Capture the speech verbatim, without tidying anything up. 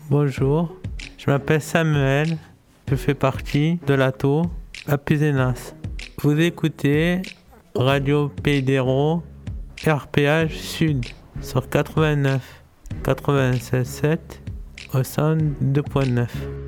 Bonjour, je m'appelle Samuel, je fais partie de l'A T O à Puzenas. Vous écoutez Radio Pays d'Hérault, R P H Sud sur quatre-vingt-neuf, quatre-vingt-seize virgule sept au cent deux point neuf.